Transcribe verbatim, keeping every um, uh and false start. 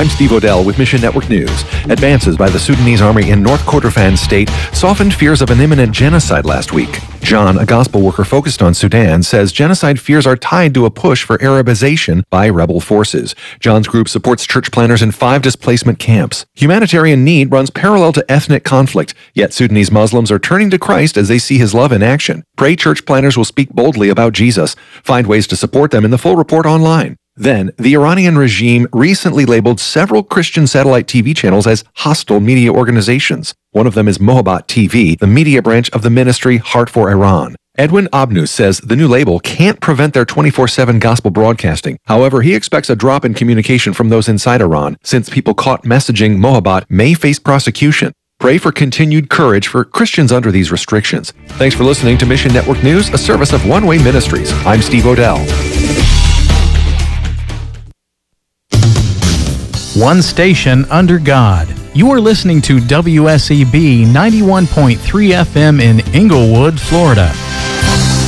I'm Steve Odell with Mission Network News. Advances by the Sudanese army in North Kordofan state softened fears of an imminent genocide last week. John, a gospel worker focused on Sudan, says genocide fears are tied to a push for Arabization by rebel forces. John's group supports church planners in five displacement camps. Humanitarian need runs parallel to ethnic conflict, yet Sudanese Muslims are turning to Christ as they see his love in action. Pray church planners will speak boldly about Jesus. Find ways to support them in the full report online. Then, the Iranian regime recently labeled several Christian satellite T V channels as hostile media organizations. One of them is Mohabbat T V, the media branch of the ministry Heart for Iran. Edwin Abnus says the new label can't prevent their twenty-four seven gospel broadcasting. However, he expects a drop in communication from those inside Iran, since people caught messaging Mohabbat may face prosecution. Pray for continued courage for Christians under these restrictions. Thanks for listening to Mission Network News, a service of One Way Ministries. I'm Steve Odell. One station under God. You are listening to W S E B ninety-one point three F M in Inglewood, Florida.